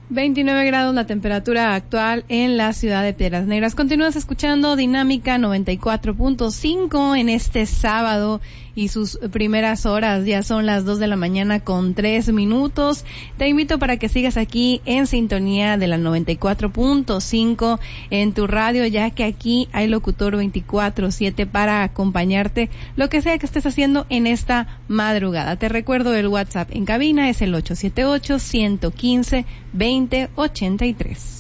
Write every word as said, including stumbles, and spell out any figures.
veintinueve grados la temperatura actual en la ciudad de Piedras Negras. Continúas escuchando Dinámica noventa y cuatro punto cinco en este sábado y sus primeras horas. Ya son las dos de la mañana con tres minutos. Te invito para que sigas aquí en sintonía de la noventa y cuatro punto cinco en tu radio, ya que aquí hay locutor veinticuatro siete para acompañarte lo que sea que estés haciendo en esta madrugada. Te recuerdo el WhatsApp en cabina es el ocho siete ocho, uno uno cinco, dos cero, dos cero ocho tres.